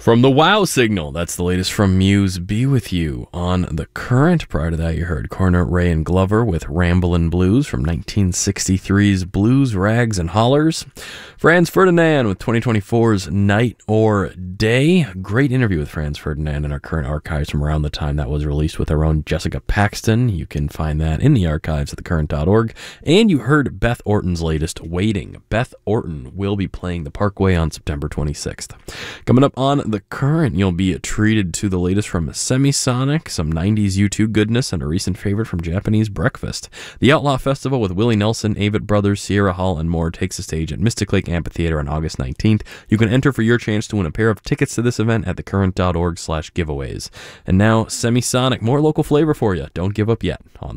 From the Wow Signal, that's the latest from Muse, Be With You. On The Current, prior to that you heard Corner, Ray and Glover with Ramblin' Blues from 1963's Blues, Rags, and Hollers. Franz Ferdinand with 2024's Night or Day. Great interview with Franz Ferdinand in our current archives from around the time that was released with our own Jessica Paxton. You can find that in the archives at thecurrent.org. And you heard Beth Orton's latest, Waiting. Beth Orton will be playing the Parkway on September 26th. Coming up on The Current, you'll be treated to the latest from Semisonic, some 90s U2 goodness, and a recent favorite from Japanese Breakfast. The Outlaw Festival with Willie Nelson, Avett Brothers, Sierra Hall, and more takes the stage at Mystic Lake Amphitheater on August 19th. You can enter for your chance to win a pair of tickets to this event at thecurrent.org/giveaways. And now, Semisonic, more local flavor for you. Don't give up yet on